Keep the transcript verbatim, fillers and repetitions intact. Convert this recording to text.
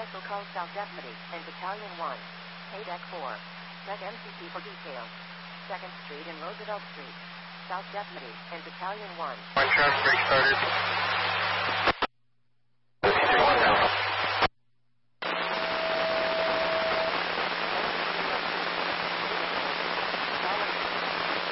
Special call South Deputy and Battalion one. Pay deck four. Check M C P for details. second Street and Roosevelt Street. South Deputy and Battalion one. One traffic break started.